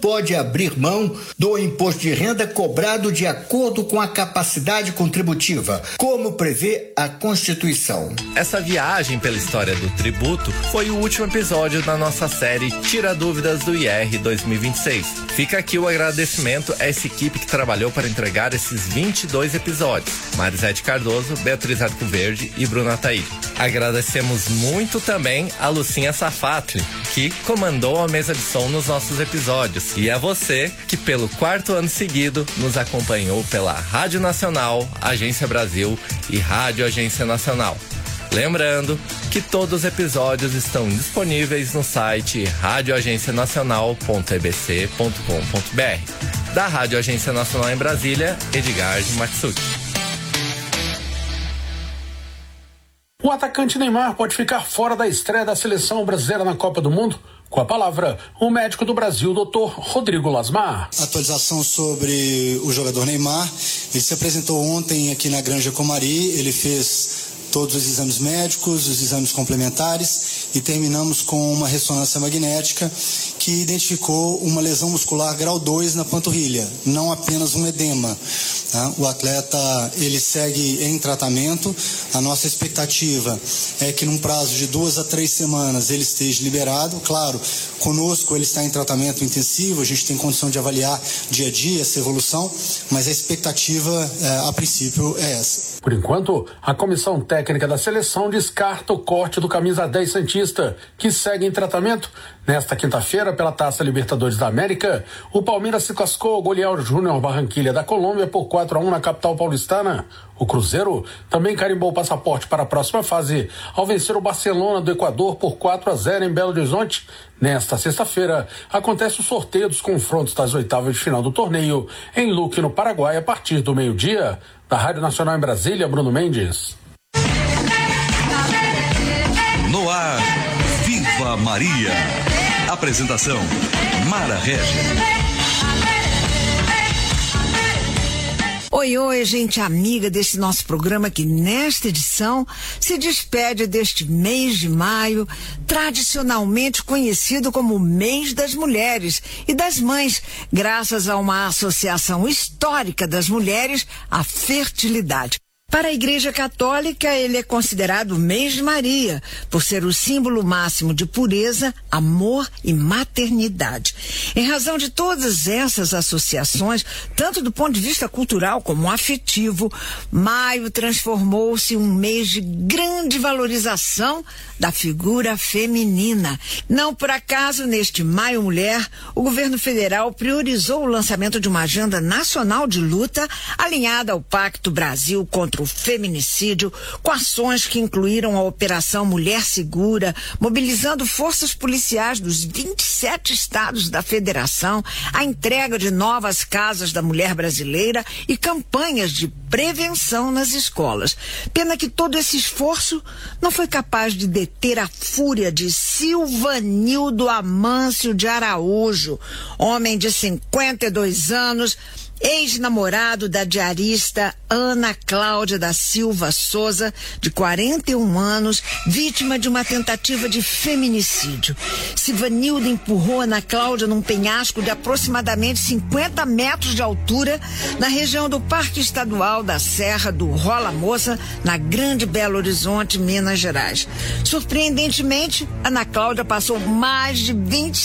pode abrir mão do imposto de renda cobrado de acordo com a capacidade contributiva, como prevê a Constituição. Essa viagem pela história do tributo foi o último episódio da nossa série Tira Dúvidas do IR 2026. Fica aqui o agradecimento a essa equipe que trabalhou para entregar esses 22 episódios: Marisete Cardoso, Beatriz Arcoverde e Bruna Taíde. Agradecemos muito também a Lucinha Safatli, que comandou a mesa de som nos nossos episódios, e a você que pelo 4º ano seguido nos acompanhou pela Rádio Nacional, Agência Brasil e Rádio Agência Nacional. Lembrando que todos os episódios estão disponíveis no site radioagencianacional.ebc.com.br. Da Rádio Agência Nacional em Brasília, Edgar de Matsuki. O atacante Neymar pode ficar fora da estreia da seleção brasileira na Copa do Mundo? Com a palavra, o médico do Brasil, Dr. Rodrigo Lasmar. Atualização sobre o jogador Neymar. Ele se apresentou ontem aqui na Granja Comari. Ele fez todos os exames médicos, os exames complementares, e terminamos com uma ressonância magnética que identificou uma lesão muscular grau 2 na panturrilha, não apenas um edema. Tá? O atleta, ele segue em tratamento. A nossa expectativa é que num prazo de 2 a 3 semanas ele esteja liberado. Claro, conosco ele está em tratamento intensivo, a gente tem condição de avaliar dia a dia essa evolução, mas a expectativa, a princípio, é essa. Por enquanto, a comissão técnica da seleção descarta o corte do camisa 10 santista, que segue em tratamento. Nesta quinta-feira, pela Taça Libertadores da América, o Palmeiras se cascou ao golear o Júnior Barranquilla da Colômbia por 4-1 na capital paulistana. O Cruzeiro também carimbou o passaporte para a próxima fase ao vencer o Barcelona do Equador por 4-0 em Belo Horizonte. Nesta sexta-feira, acontece o sorteio dos confrontos das oitavas de final do torneio em Luque, no Paraguai, a partir do meio-dia. Da Rádio Nacional em Brasília, Bruno Mendes. No ar, Viva Maria. Apresentação, Mara Regis. Oi, gente amiga desse nosso programa que nesta edição se despede deste mês de maio, tradicionalmente conhecido como o mês das mulheres e das mães, graças a uma associação histórica das mulheres, a fertilidade. Para a Igreja Católica, ele é considerado o mês de Maria, por ser o símbolo máximo de pureza, amor e maternidade. Em razão de todas essas associações, tanto do ponto de vista cultural como afetivo, maio transformou-se em um mês de grande valorização da figura feminina. Não por acaso, neste Maio Mulher, o governo federal priorizou o lançamento de uma agenda nacional de luta alinhada ao Pacto Brasil contra o feminicídio, com ações que incluíram a Operação Mulher Segura, mobilizando forças policiais dos 27 estados da federação, a entrega de novas casas da mulher brasileira e campanhas de prevenção nas escolas. Pena que todo esse esforço não foi capaz de deter a fúria de Silvanildo Amâncio de Araújo, homem de 52 anos, ex-namorado da diarista Ana Cláudia da Silva Souza, de 41 anos, vítima de uma tentativa de feminicídio. Silvanildo empurrou Ana Cláudia num penhasco de aproximadamente 50 metros de altura na região do Parque Estadual da Serra do Rola Moça, na Grande Belo Horizonte, Minas Gerais. Surpreendentemente, Ana Cláudia passou mais de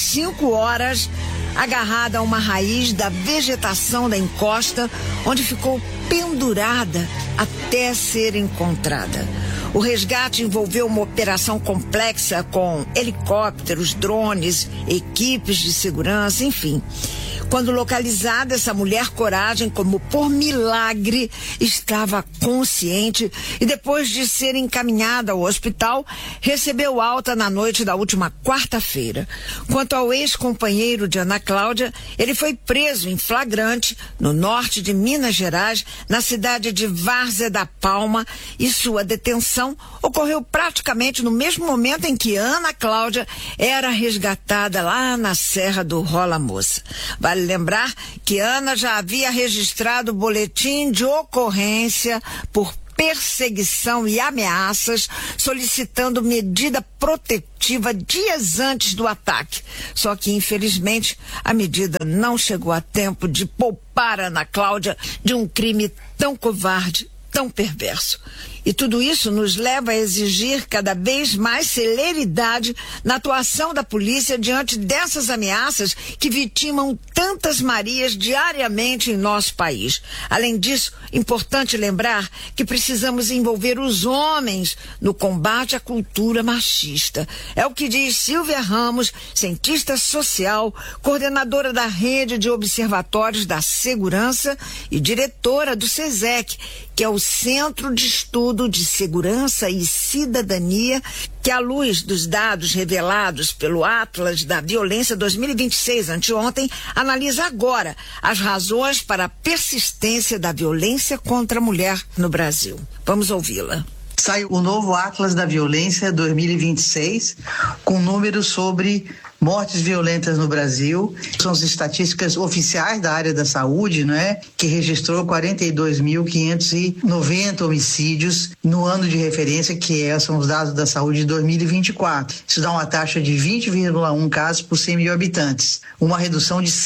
25 horas agarrada a uma raiz da vegetação da encosta, onde ficou pendurada até ser encontrada. O resgate envolveu uma operação complexa com helicópteros, drones, equipes de segurança, enfim. Quando localizada, essa mulher coragem, como por milagre, estava consciente e depois de ser encaminhada ao hospital, recebeu alta na noite da última quarta-feira. Quanto ao ex-companheiro de Ana Cláudia, ele foi preso em flagrante no norte de Minas Gerais, na cidade de Várzea da Palma, e sua detenção ocorreu praticamente no mesmo momento em que Ana Cláudia era resgatada lá na Serra do Rola Moça. Vale lembrar que Ana já havia registrado boletim de ocorrência por perseguição e ameaças, solicitando medida protetiva dias antes do ataque. Só que, infelizmente, a medida não chegou a tempo de poupar a Ana Cláudia de um crime tão covarde, tão perverso. E tudo isso nos leva a exigir cada vez mais celeridade na atuação da polícia diante dessas ameaças que vitimam tantas Marias diariamente em nosso país. Além disso, importante lembrar que precisamos envolver os homens no combate à cultura machista. É o que diz Silvia Ramos, cientista social, coordenadora da Rede de Observatórios da Segurança e diretora do SESEC, que é o Centro de Estudo de Segurança e Cidadania, que, à luz dos dados revelados pelo Atlas da Violência 2026, anteontem, analisa agora as razões para a persistência da violência contra a mulher no Brasil. Vamos ouvi-la. Sai o novo Atlas da Violência 2026, com números sobre mortes violentas no Brasil. São as estatísticas oficiais da área da saúde, né, que registrou 42.590 homicídios no ano de referência, que são os dados da saúde de 2024. Isso dá uma taxa de 20,1 casos por 100 mil habitantes, uma redução de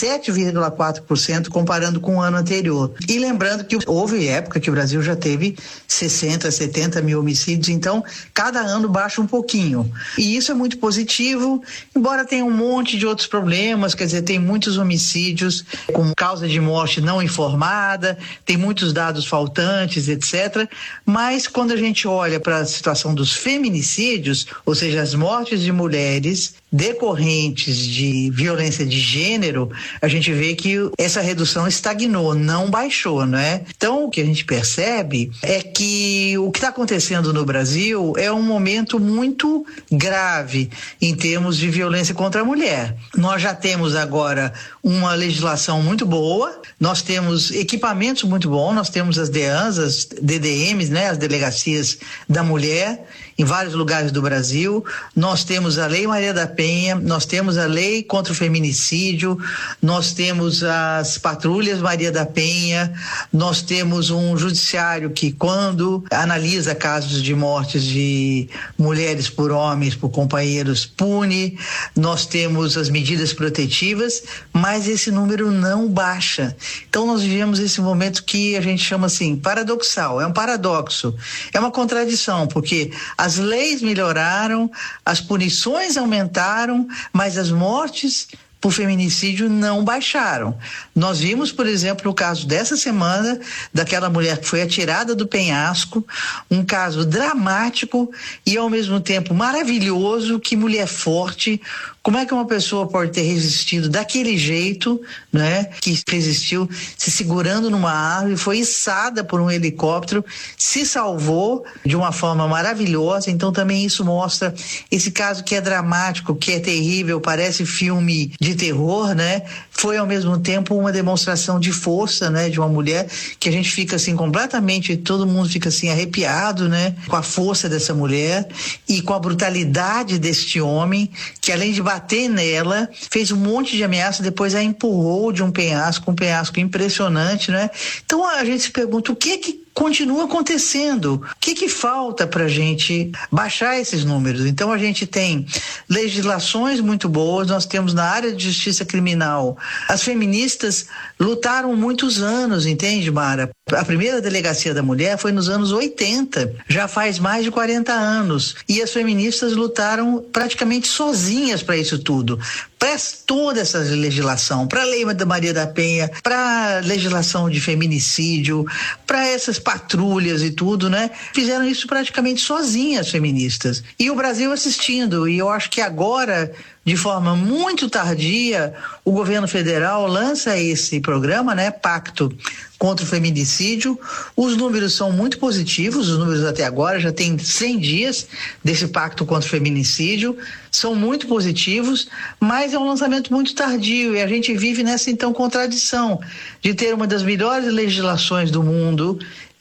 7,4% comparando com o ano anterior. E lembrando que houve época que o Brasil já teve 60, 70 mil homicídios, então cada ano baixa um pouquinho. E isso é muito positivo, embora tenha um monte de outros problemas, quer dizer, tem muitos homicídios com causa de morte não informada, tem muitos dados faltantes, etc. Mas quando a gente olha para a situação dos feminicídios, ou seja, as mortes de mulheres decorrentes de violência de gênero, a gente vê que essa redução estagnou, não baixou, né? Então, o que a gente percebe é que o que está acontecendo no Brasil é um momento muito grave em termos de violência contra a mulher. Nós já temos agora uma legislação muito boa, nós temos equipamentos muito bons, nós temos as DEANs, as DDMs, né, as Delegacias da Mulher, em vários lugares do Brasil. Nós temos a Lei Maria da Penha, nós temos a Lei contra o Feminicídio, nós temos as patrulhas Maria da Penha, nós temos um judiciário que, quando analisa casos de mortes de mulheres por homens, por companheiros, pune. Nós temos as medidas protetivas, mas esse número não baixa. Então nós vivemos esse momento que a gente chama assim, paradoxal, é um paradoxo, é uma contradição, porque as leis melhoraram, as punições aumentaram, mas as mortes por feminicídio não baixaram. Nós vimos, por exemplo, no caso dessa semana, daquela mulher que foi atirada do penhasco, um caso dramático e ao mesmo tempo maravilhoso. Que mulher forte, como é que uma pessoa pode ter resistido daquele jeito, né? Que resistiu se segurando numa árvore, foi içada por um helicóptero, se salvou de uma forma maravilhosa. Então também isso mostra esse caso que é dramático, que é terrível, parece filme de terror, né? Foi ao mesmo tempo uma demonstração de força, né? De uma mulher que a gente fica assim completamente, todo mundo fica assim arrepiado, né? Com a força dessa mulher e com a brutalidade deste homem, que além de bater nela, fez um monte de ameaça, depois a empurrou de um penhasco impressionante, né? Então a gente se pergunta o que continua acontecendo, o que falta para a gente baixar esses números. Então a gente tem legislações muito boas, nós temos na área de justiça criminal, as feministas lutaram muitos anos, entende, Mara? A primeira delegacia da mulher foi nos anos 80, já faz mais de 40 anos, e as feministas lutaram praticamente sozinhas para isso tudo, para toda essa legislação, para a Lei da Maria da Penha, para a legislação de feminicídio, para essas patrulhas e tudo, né? Fizeram isso praticamente sozinhas, feministas. E o Brasil assistindo, e eu acho que agora, de forma muito tardia, o governo federal lança esse programa, né? Pacto contra o Feminicídio. Os números são muito positivos, os números até agora, já tem 100 dias desse Pacto contra o Feminicídio, são muito positivos, mas é um lançamento muito tardio e a gente vive nessa, então, contradição de ter uma das melhores legislações do mundo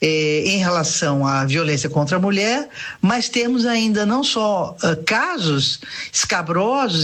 em relação à violência contra a mulher, mas temos ainda não só casos escabrosos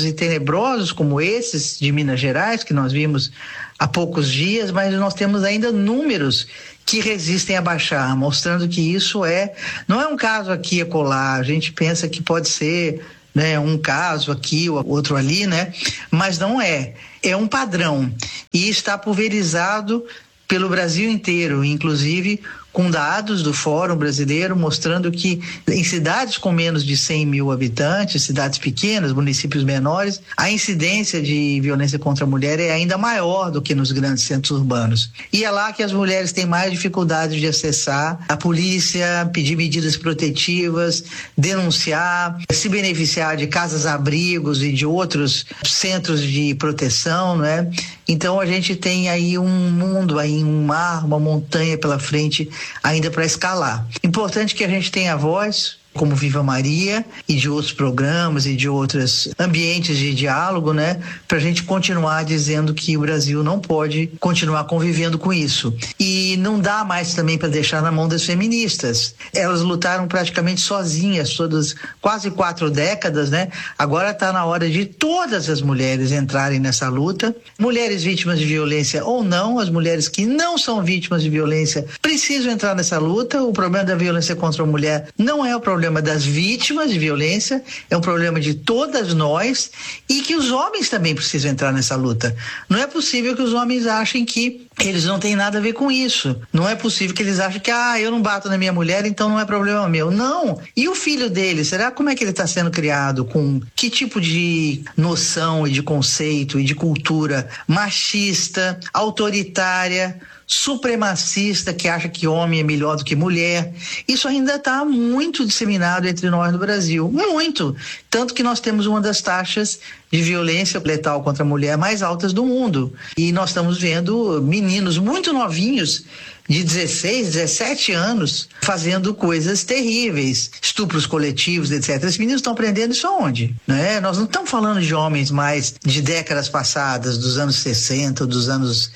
e tenebrosos como esses de Minas Gerais, que nós vimos há poucos dias, mas nós temos ainda números que resistem a baixar, mostrando que isso não é um caso aqui e acolá. A gente pensa que pode ser, né, um caso aqui, outro ali, né? Mas não é. É um padrão e está pulverizado pelo Brasil inteiro, inclusive com dados do Fórum Brasileiro mostrando que em cidades com menos de 100 mil habitantes, cidades pequenas, municípios menores, a incidência de violência contra a mulher é ainda maior do que nos grandes centros urbanos. E é lá que as mulheres têm mais dificuldade de acessar a polícia, pedir medidas protetivas, denunciar, se beneficiar de casas-abrigos e de outros centros de proteção, né? Então a gente tem aí um mundo, aí um mar, uma montanha pela frente ainda para escalar. Importante que a gente tenha voz, como Viva Maria e de outros programas e de outros ambientes de diálogo, né? Para a gente continuar dizendo que o Brasil não pode continuar convivendo com isso. E não dá mais também para deixar na mão das feministas. Elas lutaram praticamente sozinhas, todas quase 4 décadas, né? Agora está na hora de todas as mulheres entrarem nessa luta. Mulheres vítimas de violência ou não, as mulheres que não são vítimas de violência precisam entrar nessa luta. O problema da violência contra a mulher não é o problema das vítimas de violência, é um problema de todas nós e que os homens também precisam entrar nessa luta. Não é possível que os homens achem que eles não têm nada a ver com isso. Não é possível que eles achem que eu não bato na minha mulher, então não é problema meu. Não. E o filho dele, será como é que ele está sendo criado? Com que tipo de noção e de conceito e de cultura machista, autoritária, supremacista, que acha que homem é melhor do que mulher? Isso ainda está muito disseminado entre nós no Brasil, muito, tanto que nós temos uma das taxas de violência letal contra a mulher mais altas do mundo, e nós estamos vendo meninos muito novinhos de 16, 17 anos fazendo coisas terríveis, estupros coletivos, etc. Esses meninos estão aprendendo isso aonde? Né? Nós não estamos falando de homens mais de décadas passadas, dos anos 60, dos anos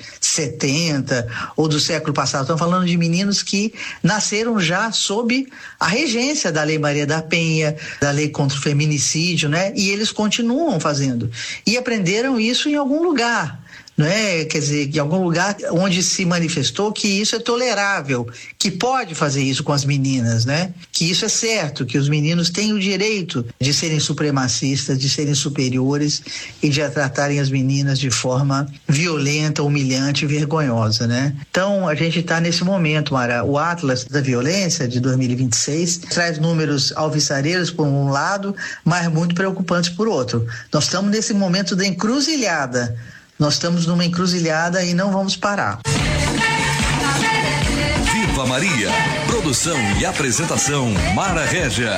70 ou do século passado. Estamos falando de meninos que nasceram já sob a regência da Lei Maria da Penha, da Lei contra o Feminicídio, né? E eles continuam fazendo. E aprenderam isso em algum lugar. Não é? Quer dizer, em algum lugar onde se manifestou que isso é tolerável, que pode fazer isso com as meninas, né? Que isso é certo, que os meninos têm o direito de serem supremacistas, de serem superiores e de tratarem as meninas de forma violenta, humilhante e vergonhosa, né? Então, a gente está nesse momento, Mara. O Atlas da Violência de 2026 traz números alvissareiros por um lado, mas muito preocupantes por outro. Nós estamos nesse momento da encruzilhada. Nós estamos numa encruzilhada e não vamos parar. Viva Maria. Produção e apresentação Mara Régia.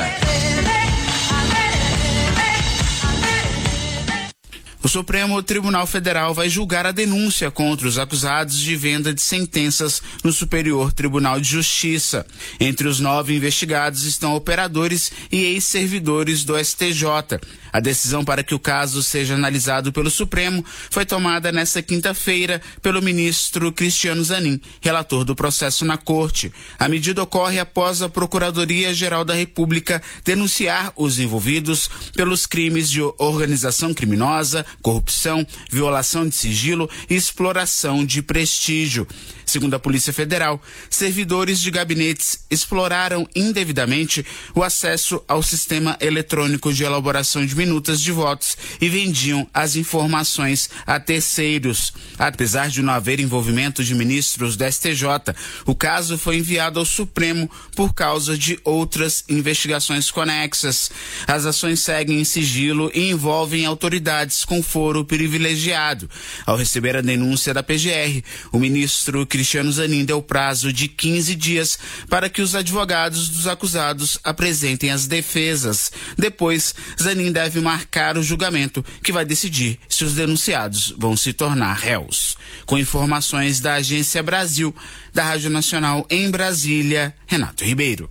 O Supremo Tribunal Federal vai julgar a denúncia contra os acusados de venda de sentenças no Superior Tribunal de Justiça. Entre os 9 investigados estão operadores e ex-servidores do STJ. A decisão para que o caso seja analisado pelo Supremo foi tomada nesta quinta-feira pelo ministro Cristiano Zanin, relator do processo na Corte. A medida ocorre após a Procuradoria-Geral da República denunciar os envolvidos pelos crimes de organização criminosa, corrupção, violação de sigilo e exploração de prestígio. Segundo a Polícia Federal, servidores de gabinetes exploraram indevidamente o acesso ao sistema eletrônico de elaboração de minutas de votos e vendiam as informações a terceiros. Apesar de não haver envolvimento de ministros do STJ, o caso foi enviado ao Supremo por causa de outras investigações conexas. As ações seguem em sigilo e envolvem autoridades com foro privilegiado. Ao receber a denúncia da PGR, o ministro Cristiano Zanin deu prazo de 15 dias para que os advogados dos acusados apresentem as defesas. Depois, Zanin deve marcar o julgamento, que vai decidir se os denunciados vão se tornar réus. Com informações da Agência Brasil, da Rádio Nacional em Brasília, Renato Ribeiro.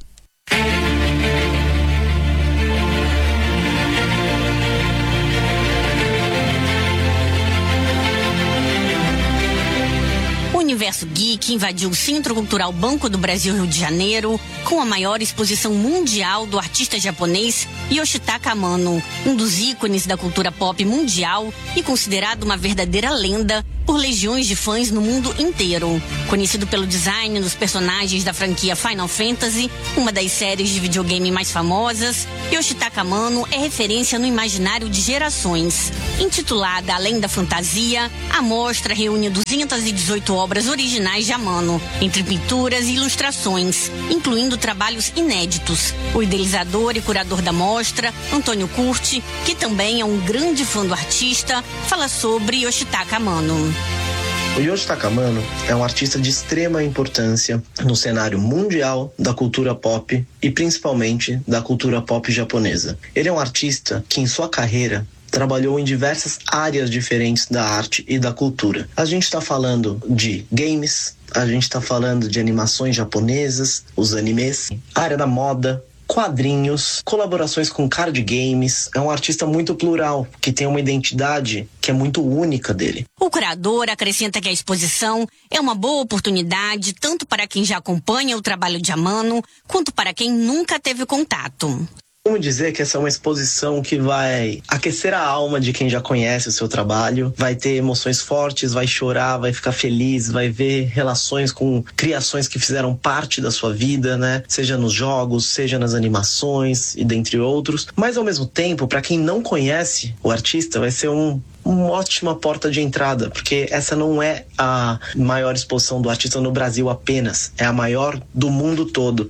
universo geek invadiu o Centro Cultural Banco do Brasil, Rio de Janeiro, com a maior exposição mundial do artista japonês Yoshitaka Amano, um dos ícones da cultura pop mundial e considerado uma verdadeira lenda por legiões de fãs no mundo inteiro. Conhecido pelo design dos personagens da franquia Final Fantasy, uma das séries de videogame mais famosas, Yoshitaka Amano é referência no imaginário de gerações. Intitulada Além da Fantasia, a mostra reúne 218 obras originais de Amano, entre pinturas e ilustrações, incluindo trabalhos inéditos. O idealizador e curador da mostra, Antônio Curti, que também é um grande fã do artista, fala sobre Yoshitaka Amano. O Yoshitaka Amano é um artista de extrema importância no cenário mundial da cultura pop e principalmente da cultura pop japonesa. Ele é um artista que em sua carreira trabalhou em diversas áreas diferentes da arte e da cultura. A gente está falando de games, a gente está falando de animações japonesas, os animes, a área da moda, quadrinhos, colaborações com card games. É um artista muito plural, que tem uma identidade que é muito única dele. O curador acrescenta que a exposição é uma boa oportunidade tanto para quem já acompanha o trabalho de Amano, quanto para quem nunca teve contato. Vamos dizer que essa é uma exposição que vai aquecer a alma de quem já conhece o seu trabalho, vai ter emoções fortes, vai chorar, vai ficar feliz, vai ver relações com criações que fizeram parte da sua vida, né? Seja nos jogos, seja nas animações e dentre outros. Mas ao mesmo tempo, para quem não conhece o artista, vai ser uma ótima porta de entrada, porque essa não é a maior exposição do artista no Brasil apenas, é a maior do mundo todo.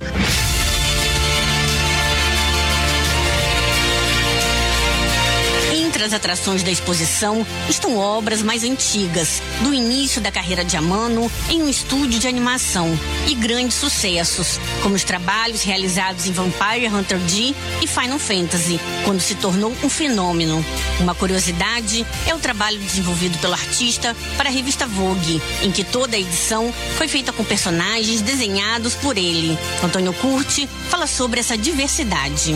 As atrações da exposição estão obras mais antigas, do início da carreira de Amano em um estúdio de animação, e grandes sucessos, como os trabalhos realizados em Vampire Hunter D e Final Fantasy, quando se tornou um fenômeno. Uma curiosidade é o trabalho desenvolvido pelo artista para a revista Vogue, em que toda a edição foi feita com personagens desenhados por ele. Antônio Curti fala sobre essa diversidade.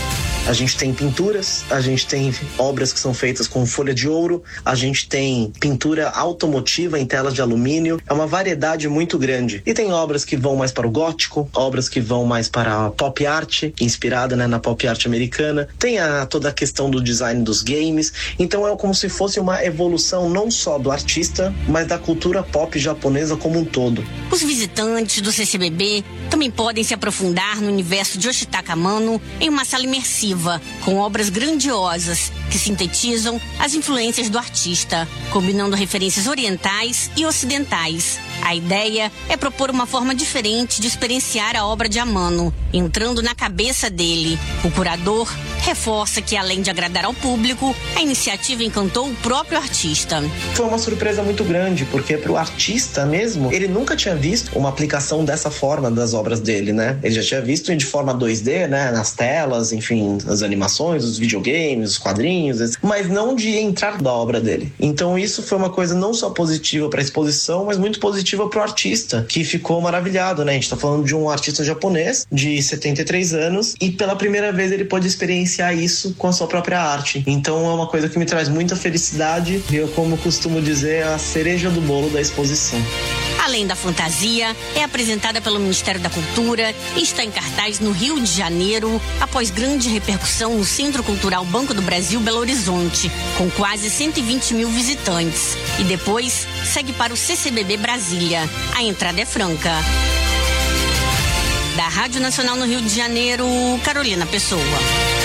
A gente tem pinturas, a gente tem obras que são feitas com folha de ouro, a gente tem pintura automotiva em telas de alumínio, é uma variedade muito grande. E tem obras que vão mais para o gótico, obras que vão mais para a pop art, inspirada, né, na pop art americana. Tem toda a questão do design dos games, então é como se fosse uma evolução não só do artista, mas da cultura pop japonesa como um todo. Os visitantes do CCBB também podem se aprofundar no universo de Yoshitaka Amano em uma sala imersiva, com obras grandiosas que sintetizam as influências do artista, combinando referências orientais e ocidentais. A ideia é propor uma forma diferente de experienciar a obra de Amano, entrando na cabeça dele. O curador reforça que, além de agradar ao público, a iniciativa encantou o próprio artista. Foi uma surpresa muito grande, porque pro artista mesmo, ele nunca tinha visto uma aplicação dessa forma das obras dele, né? Ele já tinha visto de forma 2D, né? Nas telas, enfim, as animações, os videogames, os quadrinhos, mas não de entrar da obra dele. Então isso foi uma coisa não só positiva para a exposição, mas muito positiva pro artista, que ficou maravilhado, né? A gente tá falando de um artista japonês de 73 anos e pela primeira vez ele pôde experienciar isso com a sua própria arte. Então é uma coisa que me traz muita felicidade e eu, como costumo dizer, a cereja do bolo da exposição. Além da Fantasia, é apresentada pelo Ministério da Cultura e está em cartaz no Rio de Janeiro, após grande repercussão no Centro Cultural Banco do Brasil, Belo Horizonte, com quase 120 mil visitantes. E depois segue para o CCBB Brasília. A entrada é franca. Da Rádio Nacional no Rio de Janeiro, Carolina Pessoa.